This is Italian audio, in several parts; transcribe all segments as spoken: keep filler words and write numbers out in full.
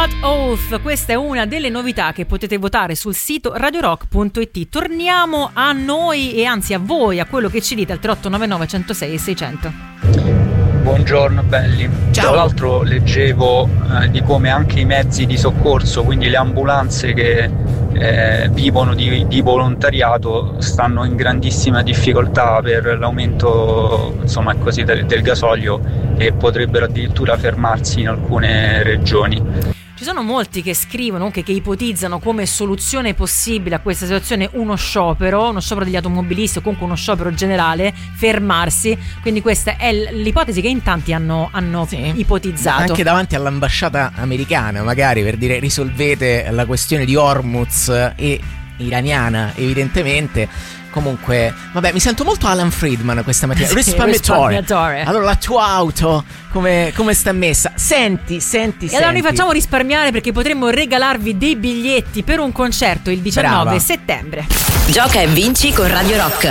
Blood Oath, questa è una delle novità che potete votare sul sito radio rock punto it. Torniamo a noi e anzi a voi, a quello che ci dite al tre otto nove nove uno zero sei sei zero zero. Buongiorno belli. Ciao. Tra l'altro leggevo eh, di come anche i mezzi di soccorso, quindi le ambulanze che eh, vivono di, di volontariato, stanno in grandissima difficoltà per l'aumento, insomma, così, del, del gasolio, e potrebbero addirittura fermarsi in alcune regioni. Ci sono molti che scrivono, che, che ipotizzano come soluzione possibile a questa situazione uno sciopero, uno sciopero degli automobilisti o comunque uno sciopero generale, fermarsi. Quindi questa è l'ipotesi che in tanti hanno, hanno sì. ipotizzato. Anche davanti all'ambasciata americana, magari, per dire risolvete la questione di Hormuz e iraniana, evidentemente. Comunque, vabbè, mi sento molto Alan Friedman questa mattina. Sì, risparmiatore. risparmiatore. Allora, la tua auto come, come sta messa? Senti, senti, e senti. allora noi facciamo risparmiare, perché potremmo regalarvi dei biglietti per un concerto il diciannove Brava. settembre. Gioca e vinci con Radio Rock.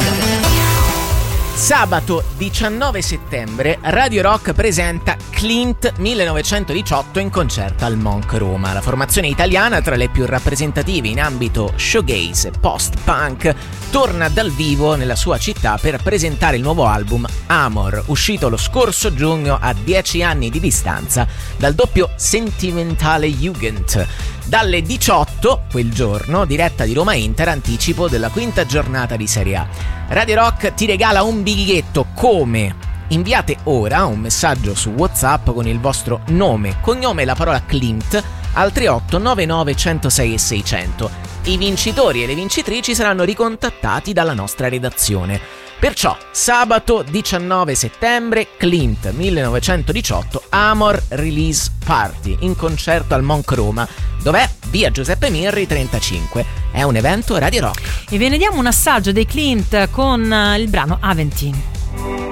Sabato diciannove settembre Radio Rock presenta Clint millenovecentodiciotto in concerto al Monk Roma. La formazione italiana, tra le più rappresentative in ambito shoegaze e post-punk, torna dal vivo nella sua città per presentare il nuovo album Amor, uscito lo scorso giugno a dieci anni di distanza dal doppio Sentimentale Jugend. Dalle diciotto, quel giorno, diretta di Roma Inter, anticipo della quinta giornata di Serie A. Radio Rock ti regala un biglietto. Come? Inviate ora un messaggio su WhatsApp con il vostro nome, cognome e la parola Clint al tre otto nove nove uno zero sei sei zero zero. I vincitori e le vincitrici saranno ricontattati dalla nostra redazione. Perciò sabato diciannove settembre Clint millenovecentodiciotto Amor Release Party in concerto al Monk Roma. Dov'è? Via Giuseppe Mirri trentacinque. È un evento Radio Rock. E ve ne diamo un assaggio dei Clint con il brano Aventine.